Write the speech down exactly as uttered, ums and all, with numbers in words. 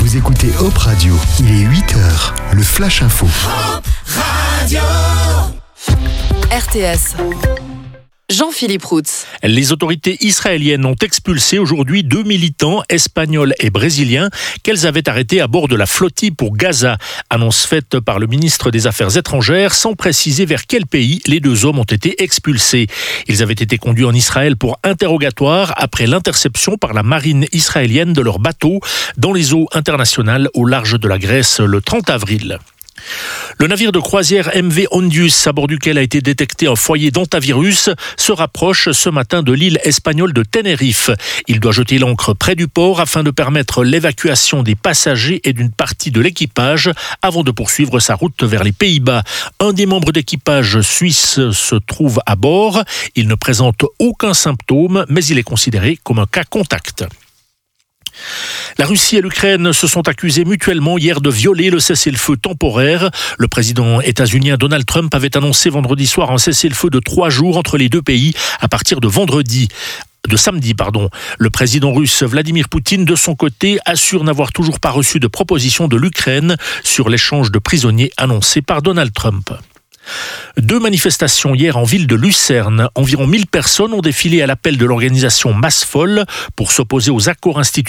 Vous écoutez Hop Radio, il est huit heures, le Flash Info. Hop Radio R T S. Jean-Philippe Routz. Les autorités israéliennes ont expulsé aujourd'hui deux militants espagnols et brésiliens qu'elles avaient arrêtés à bord de la flottille pour Gaza. Annonce faite par le ministre des Affaires étrangères sans préciser vers quel pays les deux hommes ont été expulsés. Ils avaient été conduits en Israël pour interrogatoire après l'interception par la marine israélienne de leur bateau dans les eaux internationales au large de la Grèce le trente avril. Le navire de croisière M V Ondius, à bord duquel a été détecté un foyer d'hantavirus, se rapproche ce matin de l'île espagnole de Tenerife. Il doit jeter l'ancre près du port afin de permettre l'évacuation des passagers et d'une partie de l'équipage avant de poursuivre sa route vers les Pays-Bas. Un des membres d'équipage suisse se trouve à bord. Il ne présente aucun symptôme, mais il est considéré comme un cas contact. La Russie et l'Ukraine se sont accusés mutuellement hier de violer le cessez-le-feu temporaire. Le président états-unien Donald Trump avait annoncé vendredi soir un cessez-le-feu de trois jours entre les deux pays à partir de vendredi. de samedi, pardon. Le président russe Vladimir Poutine, de son côté, assure n'avoir toujours pas reçu de proposition de l'Ukraine sur l'échange de prisonniers annoncé par Donald Trump. Deux manifestations hier en ville de Lucerne. Environ mille personnes ont défilé à l'appel de l'organisation Masse Folle pour s'opposer aux accords institutionnels